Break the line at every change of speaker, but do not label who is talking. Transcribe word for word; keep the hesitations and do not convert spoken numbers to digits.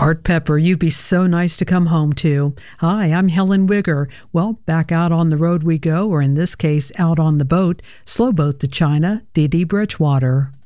Art Pepper, you'd be so nice to come home to. Hi, I'm Helen Wigger. Well, back out on the road we go, or in this case, out on the boat, slow boat to China, Dee Dee Bridgewater.